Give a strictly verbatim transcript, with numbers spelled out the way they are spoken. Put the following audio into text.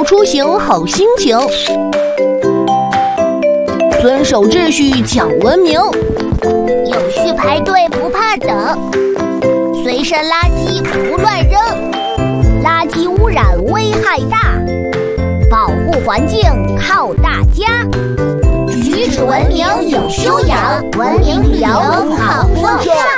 出行好心情，遵守秩序讲文明， 有序排队不怕等，随身垃圾不乱扔，垃圾污染危害大，保护环境靠大家。举止文明有修养，文明旅游好风尚。